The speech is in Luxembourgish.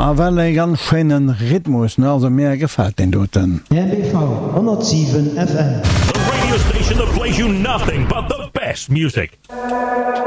Ja, well e ganz schönen Rhythmus, ne? Also mir gefällt den Doten. RBV 107 FM. The radio station that plays you nothing but the best music.